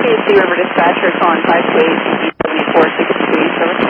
KC River Dispatcher calling 528 DW 463 service.